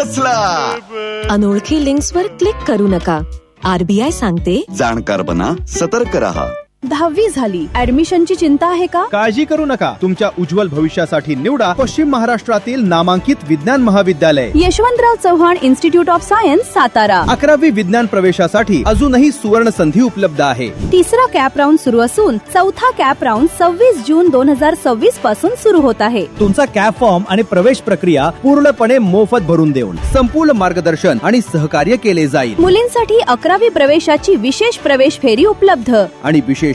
फसला. अनोळखी लिंक्सवर क्लिक करू नका. RBI सांगते, जाणकार बना, सतर्क रहा. 10वी झाली, ऍडमिशनची चिंता आहे का? काळजी करू नका. तुमच्या उज्ज्वल भविष्यासाठी निवडा पश्चिम महाराष्ट्रातील नामांकित विज्ञान महाविद्यालय Yashwantrao Chavan institute of science, Satara. 11वी विज्ञान प्रवेशासाठी अजूनही सुवर्ण संधी उपलब्ध आहे. तिसरा कॅप राऊंड सुरू असून चौथा कॅप राऊंड 26 जून 2026 पासून सुरू होत आहे. तुमचा कॅप फॉर्म आणि प्रवेश प्रक्रिया पूर्णपणे मोफत भरून देऊन संपूर्ण मार्गदर्शन आणि सहकार्य केले जाईल. मुलींसाठी 11वी प्रवेशाची विशेष प्रवेश फेरी उपलब्ध आणि विशेष